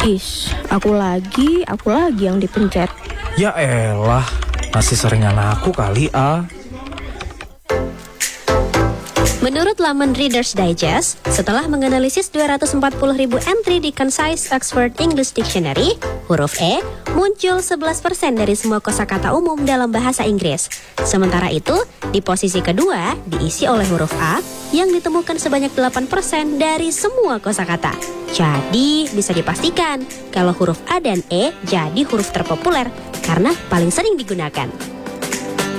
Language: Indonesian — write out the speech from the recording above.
Aku lagi yang dipencet. Ya elah, masih seringan aku kali, A. Menurut laman Reader's Digest, setelah menganalisis 240.000 entry di Concise Oxford English Dictionary, huruf E muncul 11% dari semua kosakata umum dalam bahasa Inggris. Sementara itu, di posisi kedua diisi oleh huruf A yang ditemukan sebanyak 8% dari semua kosakata. Jadi, bisa dipastikan kalau huruf A dan E jadi huruf terpopuler karena paling sering digunakan.